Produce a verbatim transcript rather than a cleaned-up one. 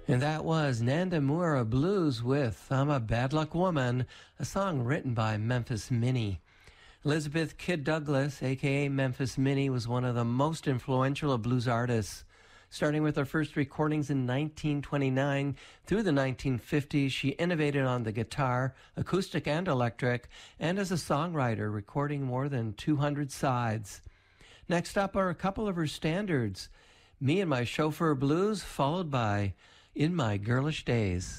And that was Nanda Moore Blues with I'm a Bad Luck Woman, a song written by Memphis Minnie. Elizabeth Kid Douglas, a k a. Memphis Minnie, was one of the most influential of blues artists. Starting with her first recordings in nineteen twenty-nine through the nineteen fifties, she innovated on the guitar, acoustic and electric, and as a songwriter, recording more than two hundred sides. Next up are a couple of her standards, Me and My Chauffeur Blues, followed by In My Girlish Days.